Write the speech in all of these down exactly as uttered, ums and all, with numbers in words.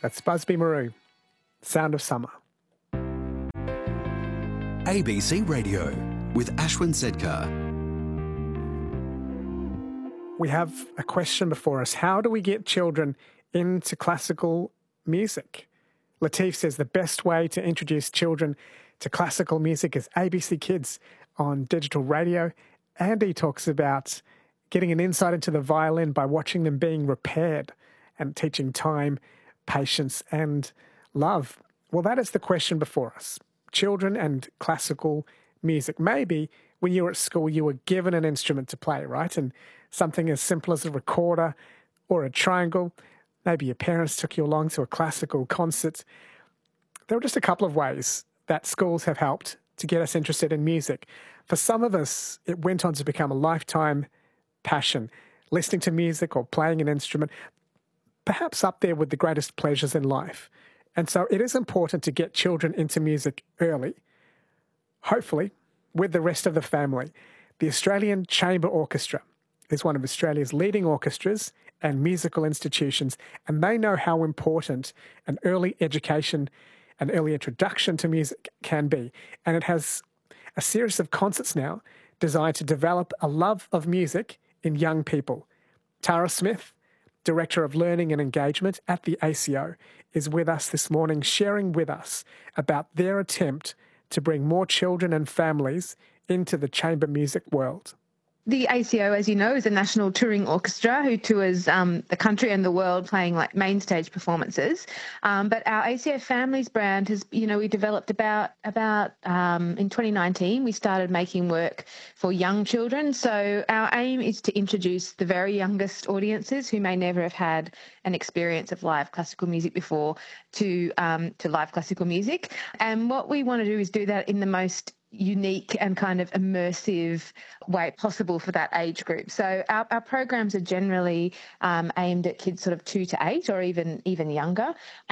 That's Busby Marou, Sound of Summer. A B C Radio with Ashwin Sedkar. We have a question before us. How do we get children into classical music? Latif says the best way to introduce children to classical music is A B C Kids on digital radio. Andy talks about getting an insight into the violin by watching them being repaired and teaching time, patience and love. Well, that is the question before us. Children and classical music. Maybe when you were at school, you were given an instrument to play, right? And something as simple as a recorder or a triangle. Maybe your parents took you along to a classical concert. There are just a couple of ways that schools have helped to get us interested in music. For some of us, it went on to become a lifetime passion, listening to music or playing an instrument, perhaps up there with the greatest pleasures in life. And so it is important to get children into music early, hopefully with the rest of the family. The Australian Chamber Orchestra is one of Australia's leading orchestras and musical institutions, and they know how important an early education, an early introduction to music can be. And it has a series of concerts now designed to develop a love of music in young people. Tara Smith, Director of Learning and Engagement at the A C O, is with us this morning, sharing with us about their attempt to bring more children and families into the chamber music world. The A C O, as you know, is a national touring orchestra who tours um, the country and the world playing like main stage performances. Um, but our A C O Families brand has, you know, we developed about, about um, in twenty nineteen, we started making work for young children. So our aim is to introduce the very youngest audiences who may never have had an experience of live classical music before to, um, to live classical music. And what we want to do is do that in the most unique and kind of immersive way possible for that age group. So our, our programs are generally um, aimed at kids sort of two to eight or even even younger.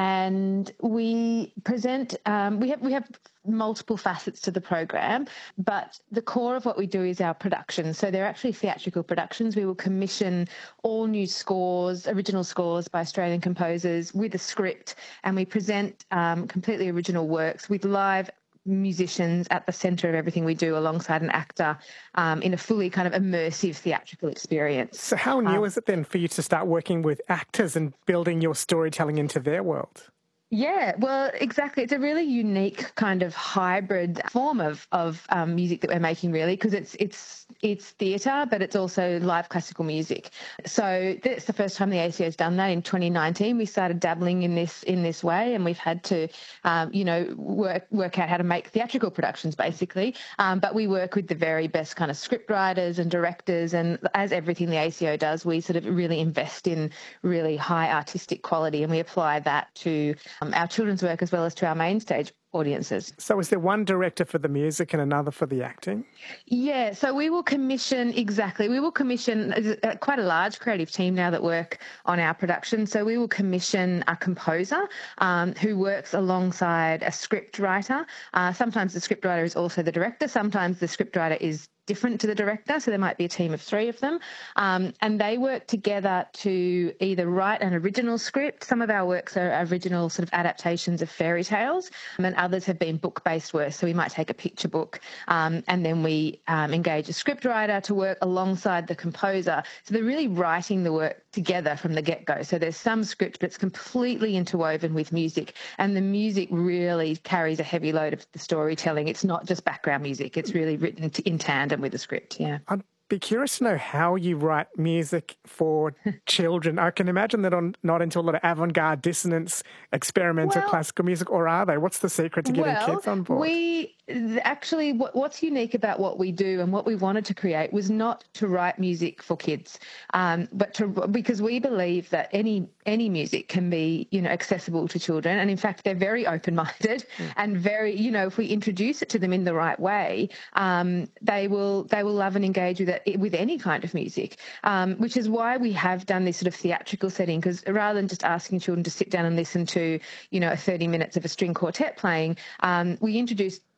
And we present, um, we have we have multiple facets to the program, but the core of what we do is our production. So they're actually theatrical productions. We will commission all new scores, original scores by Australian composers with a script, and we present um, completely original works with live musicians at the centre of everything we do alongside an actor um, in a fully kind of immersive theatrical experience. So how new um, is it then for you to start working with actors and building your storytelling into their world? Yeah, well, exactly. It's a really unique kind of hybrid form of of um, music that we're making, really, because it's it's it's theatre, but it's also live classical music. So that's the first time the A C O has done that. In twenty nineteen, we started dabbling in this in this way, and we've had to, um, you know, work work out how to make theatrical productions, basically. Um, but we work with the very best kind of script writers and directors, and as everything the A C O does, we sort of really invest in really high artistic quality, and we apply that to Um, our children's work as well as to our main stage audiences. So is there one director for the music and another for the acting? Yeah, so we will commission, exactly, we will commission uh, quite a large creative team now that work on our production. So we will commission a composer um, who works alongside a script writer. Uh, sometimes the script writer is also the director. Sometimes the script writer is different to the director, so there might be a team of three of them, um, and they work together to either write an original script. Some of our works are original sort of adaptations of fairy tales, and others have been book-based works, so we might take a picture book um, and then we um, engage a script writer to work alongside the composer. So they're really writing the work together from the get-go. So there's some script, but it's completely interwoven with music, and the music really carries a heavy load of the storytelling. It's not just background music, it's really written in tandem with the script, yeah. I'd be curious to know how you write music for children. I can imagine that on not into a lot of avant-garde, dissonance, experimental well, classical music, or are they? What's the secret to getting well, kids on board? We actually, what, what's unique about what we do and what we wanted to create was not to write music for kids, um, but to because we believe that any any music can be, you know, accessible to children, and in fact they're very open-minded mm. and very, you know, if we introduce it to them in the right way, um, they will they will love and engage with it with any kind of music, um, which is why we have done this sort of theatrical setting, because rather than just asking children to sit down and listen to, you know, thirty minutes of a string quartet playing, um, we introduced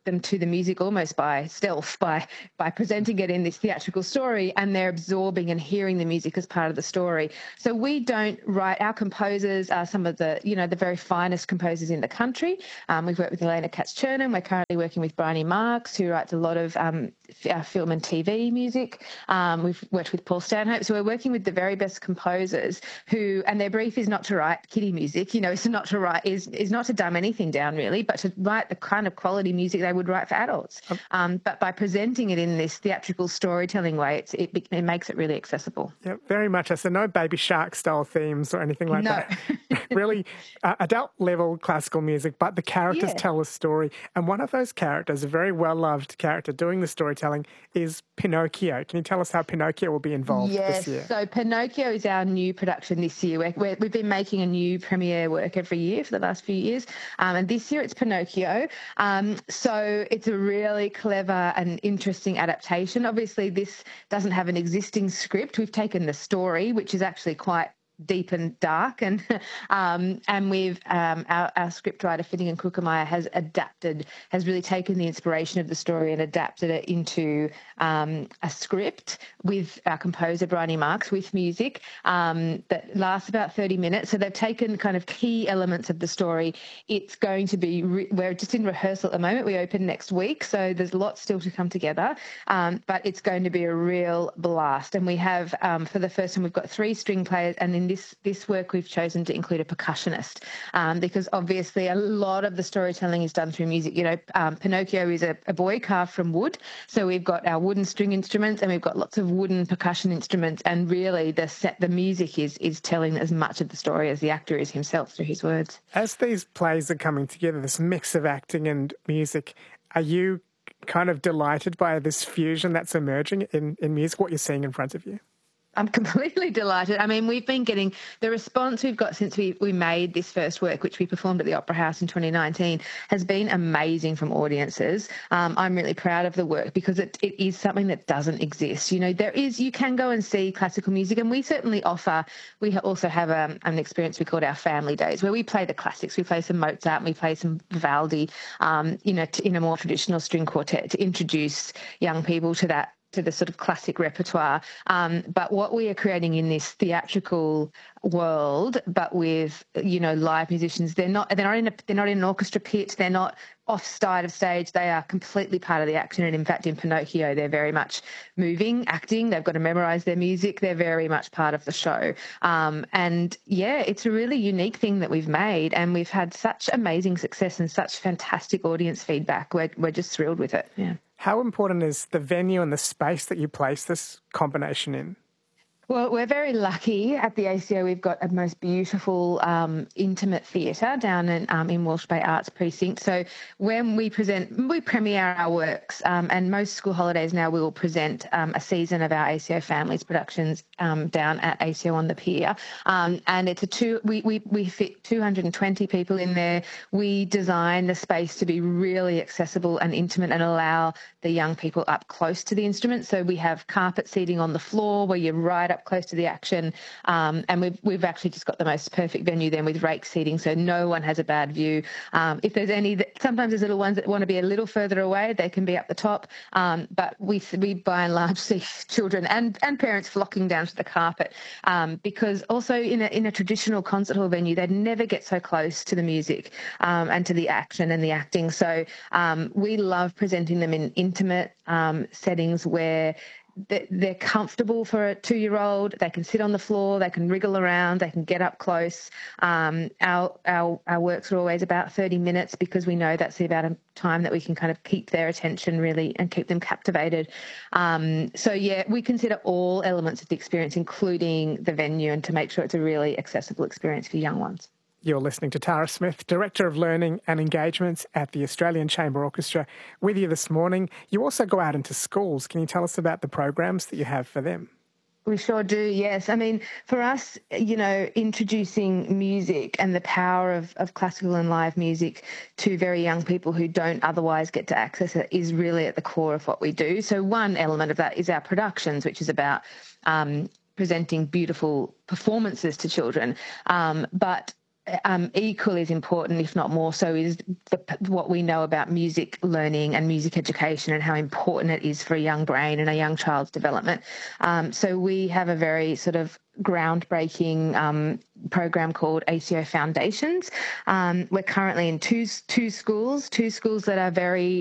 them to the music almost by stealth, by by presenting it in this theatrical story, and they're absorbing and hearing the music as part of the story. So we don't write. Our composers are some of the, you know, the very finest composers in the country. Um, we've worked with Elena Katz-Chernin. We're currently working with Bryony Marks, who writes a lot of um, f- film and T V music. Um, we've worked with Paul Stanhope. So we're working with the very best composers who, and their brief is not to write kiddie music, you know, it's not to write, is, is not to dumb anything down really, but to write the kind of quality music they would write for adults. Um, but by presenting it in this theatrical storytelling way, it's, it, it makes it really accessible. Yeah, very much. So no Baby Shark style themes or anything like no. that. Really uh, adult level classical music, but the characters Yeah. tell a story. And one of those characters, a very well-loved character doing the storytelling, is Pinocchio. Can you tell us how Pinocchio will be involved yes, this year? So Pinocchio is our new production this year. We're, we're, we've been making a new premiere work every year for the last few years. Um, and this year it's Pinocchio. Um, so it's a really clever and interesting adaptation. Obviously, this doesn't have an existing script. We've taken the story, which is actually quite deep and dark, and um, and we've um, our, our scriptwriter Finnegan Krukemeyer has adapted, has really taken the inspiration of the story and adapted it into um, a script with our composer Bryony Marks, with music um, that lasts about thirty minutes. So they've taken kind of key elements of the story. It's going to be re- we're just in rehearsal at the moment. We open next week, so there's lots still to come together. Um, but it's going to be a real blast, and we have um, for the first time we've got three string players, and in this this work we've chosen to include a percussionist um, because obviously a lot of the storytelling is done through music. You know, um, Pinocchio is a, a boy carved from wood, so we've got our wooden string instruments and we've got lots of wooden percussion instruments, and really the set the music is is telling as much of the story as the actor is himself through his words. As these plays are coming together, this mix of acting and music, are you kind of delighted by this fusion that's emerging in, in music, what you're seeing in front of you? I'm completely delighted. I mean, we've been getting the response we've got since we, we made this first work, which we performed at the Opera House in twenty nineteen, has been amazing from audiences. Um, I'm really proud of the work because it, it is something that doesn't exist. You know, there is, you can go and see classical music, and we certainly offer, we also have um, an experience we called our Family Days, where we play the classics. We play some Mozart and we play some Vivaldi, um, you know, to, in a more traditional string quartet to introduce young people to that, to the sort of classic repertoire. Um, but what we are creating in this theatrical world, but with, you know, live musicians, they're not, they're not in a, they're not in an orchestra pit. They're not off side of stage. They are completely part of the action. And in fact, in Pinocchio, they're very much moving, acting. They've got to memorize their music. They're very much part of the show. Um, and yeah, it's a really unique thing that we've made, and we've had such amazing success and such fantastic audience feedback. We're, we're just thrilled with it. Yeah. How important is the venue and the space that you place this combination in? Well, we're very lucky at the A C O. We've got a most beautiful, um, intimate theatre down in, um, in Walsh Bay Arts Precinct. So when we present, we premiere our works, um, and most school holidays now we will present um, a season of our A C O Families productions um, down at A C O on the Pier. Um, and it's a two, we, we, we fit two hundred twenty people in there. We design the space to be really accessible and intimate and allow the young people up close to the instruments. So we have carpet seating on the floor where you're right up close to the action, um, and we've we've actually just got the most perfect venue then with rake seating, so no one has a bad view. Um, if there's any, sometimes there's little ones that want to be a little further away, they can be up the top, um, but we we by and large see children and and parents flocking down to the carpet, um, because also in a in a traditional concert hall venue they'd never get so close to the music um, and to the action and the acting. So um, we love presenting them in intimate um, settings where they're comfortable for a two-year-old. They can sit on the floor, they can wriggle around, they can get up close. Um, our, our our works are always about thirty minutes because we know that's the amount of time that we can kind of keep their attention really and keep them captivated. Um, so, yeah, we consider all elements of the experience, including the venue, and to make sure it's a really accessible experience for young ones. You're listening to Tara Smith, Director of Learning and Engagements at the Australian Chamber Orchestra, with you this morning. You also go out into schools. Can you tell us about the programs that you have for them? We sure do, yes. I mean, for us, you know, introducing music and the power of, of classical and live music to very young people who don't otherwise get to access it is really at the core of what we do. So one element of that is our productions, which is about um, presenting beautiful performances to children. Um, but um, equally as important, if not more so, is the, what we know about music learning and music education and how important it is for a young brain and a young child's development. Um, so we have a very sort of groundbreaking um, program called A C O Foundations. Um, we're currently in two two schools, two schools that are very